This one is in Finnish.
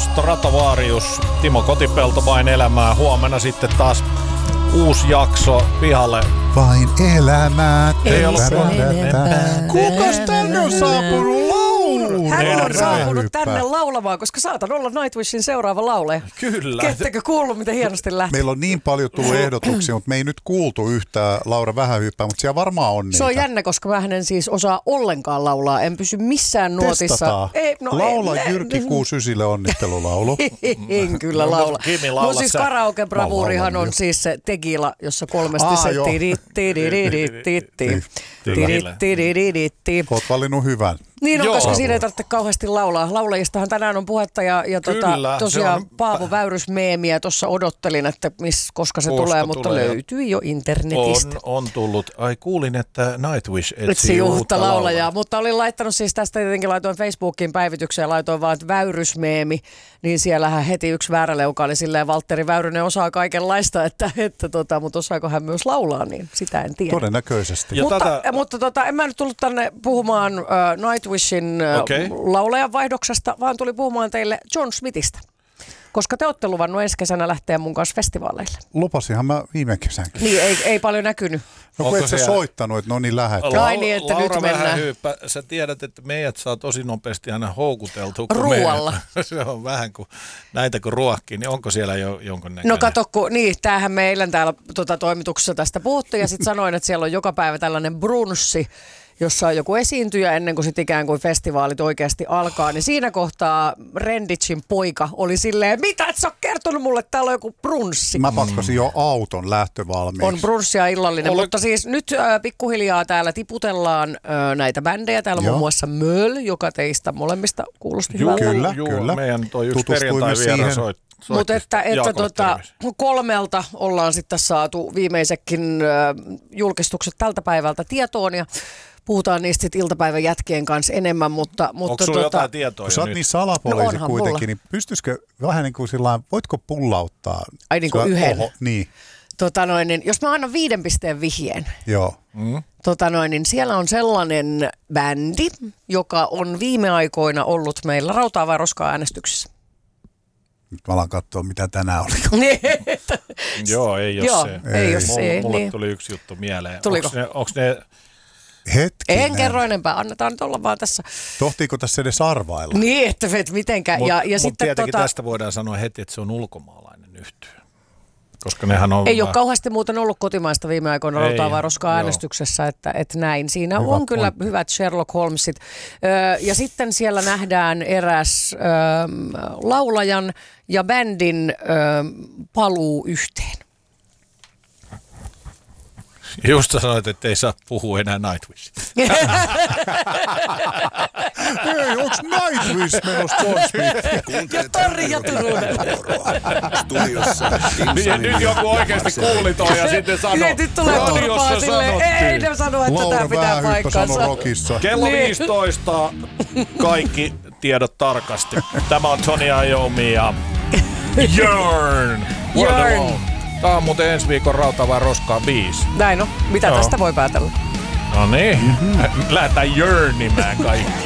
Stratovarius, Timo Kotipelto, Vain elämää. Huomenna sitten taas uusi jakso pihalle. Vain elämää. Ei ollut Kukas tänne on saapunut laulu? Hän on saapunut tänne laulamaan, koska saatan olla Nightwishin seuraava lauleja. Kyllä. Kettekö kuullut, miten hienosti lähti? Meillä on niin paljon tullut ehdotuksia, mutta me ei nyt kuultu yhtään Laura Vähähyppää, mutta siellä varmaan on niitä. Se on jännä, koska mä en siis osaa ollenkaan laulaa. En pysy missään nuotissa. Testataan. Laula Jyrki 69 onnittelulaulu. En kyllä laula. Kimi, laula Mutta siis sä. karaoke-bravuurihan on siis se Tegila, jossa kolmesti se Oot valinnut hyvän. Niin on, Joo. koska siinä ei tarvitse kauheasti laulaa. Laulajistahan tänään on puhetta ja Kyllä, tosiaan se on Paavo Väyrys-meemiä tuossa odottelin, että koska se tulee, mutta löytyy jo internetistä. On tullut. Ai kuulin, että Nightwish Etsii uutta laulajaa, mutta olin laittanut siis tästä tietenkin, laitoin Facebookiin päivitykseen, laitoin vaan, että Väyrys-meemi, niin siellähän heti yksi vääräleuka oli silleen, Valtteri Väyrynen osaa kaikenlaista, mutta osaako hän myös laulaa, niin sitä en tiedä. Todennäköisesti. Mutta en mä nyt tullut tänne puhumaan Nightwishin laulajan vaihdoksesta, vaan tuli puhumaan teille John Smithistä. Koska te olette luvannut ensi kesänä lähteä mun kanssa festivaaleille. Lupasinhan mä viime kesänkin. Niin, ei paljon näkynyt. No kun et sä soittanut, että no niin lähdetään. Ai niin, että Laura nyt mennään. Vähähyyppä, sä tiedät, että meidät saa tosi nopeasti aina houkuteltua. Ruualla. Se on vähän kuin näitä kun ruokkii, niin onko siellä jo jonkun näköinen? No kato, tämähän me eilen täällä toimituksessa tästä puhuttiin ja sitten sanoin, että siellä on joka päivä tällainen brunssi, jossa on joku esiintyjä ennen kuin sit ikään kuin festivaalit oikeasti alkaa, niin siinä kohtaa Renditsin poika oli silleen, mitä et sä oot kertonut mulle, että täällä on joku brunssi. Mä pakkasin jo auton lähtövalmiiksi. On brunssia illallinen, mutta siis nyt pikkuhiljaa täällä tiputellaan näitä bändejä. Täällä on muun muassa Möl, joka teistä molemmista kuulosti hyvältä. Kyllä. Meidän toi yksi perjantai-vieras mutta että 3 ollaan sitten saatu viimeisetkin julkistukset tältä päivältä tietoon ja puhutaan niistä sitten iltapäivän jätkien kanssa enemmän, mutta onko sulla jotain tietoa? Kun sä oot niin salapoliisi kuitenkin, niin pystyisikö vähän niin kuin sillain, voitko pullauttaa? Ai niin kuin yhden? Niin. Niin, jos mä annan 5 pisteen vihjeen. Joo. Niin siellä on sellainen bändi, joka on viime aikoina ollut meillä Rautaa vai Roskaa -äänestyksessä. Nyt mä alan katsoa, mitä tänään oli. Joo, ei ole se. Ei ole se. Mulle tuli yksi juttu mieleen. Tuliko? Onko ne Hetkinen. En kerro enempää, annetaan nyt olla vaan tässä. Tohtiiko tässä edes arvailla? Niin, että mitenkään. Mutta tietenkin tästä voidaan sanoa heti, että se on ulkomaalainen yhtye. Koska nehän on... Ei ole kauheasti muuten ollut kotimaista viime aikoina Rautaa vai Roskaa -äänestyksessä, että näin. Siinä hyvä on kyllä hyvät Sherlock Holmesit. Ja sitten siellä nähdään eräs laulajan ja bändin paluu yhteen. Just sä sanoit, että ei saa puhua enää Nightwishista. Ei, onks Nightwish menossa John Smith? Ja Tori ja Turunen. Studiossa Nyt joku oikeasti kuuli toi ja sitten sanoi. Nyt tulee turpaa silleen, ei ne sano, että tämä pitää paikkansa. Kello 15, kaikki tiedot tarkasti. Tämä on Tony Iommi ja Jörn. Tämä on muuten ensi viikon Rautaa vai Roskaa -biisi. Näin on. Mitä tästä voi päätellä? No niin, lähdetään jörnimään kaikki.